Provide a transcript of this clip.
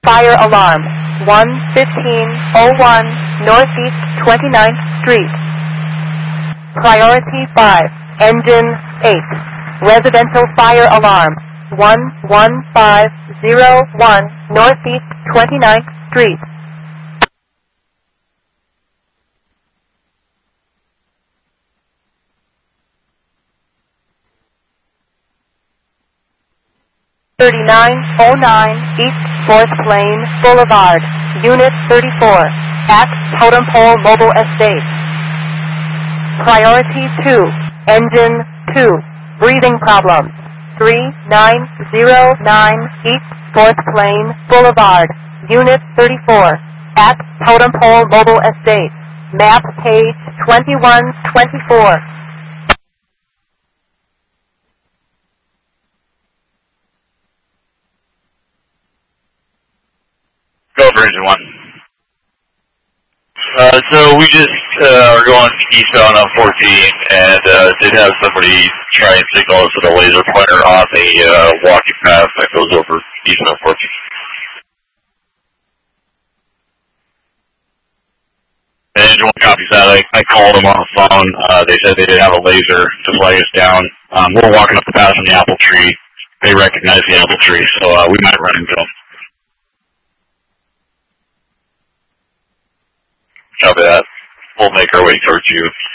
Fire alarm. 11501 Northeast 29th Street. Priority 5. Engine 8. Residential fire alarm. 11501 Northeast 29th Street. (3909) East 4th Plain Boulevard, Unit 34, at Totem Pole Mobile Estate. Priority 2, Engine 2, breathing problems. 3909 East 4th Plain Boulevard, Unit 34, at Totem Pole Mobile Estate. Map page 2124. Go for Engine 1. So we just are going eastbound on 14 and did have somebody try and signal us with a laser pointer on the walking path that goes over eastbound 14. And Engine 1 copies that. I called them on the phone. They said they didn't have a laser to flag us down. We're walking up the path from the apple tree. They recognize the apple tree, so we might run into them. Copy that. We'll make our way towards you.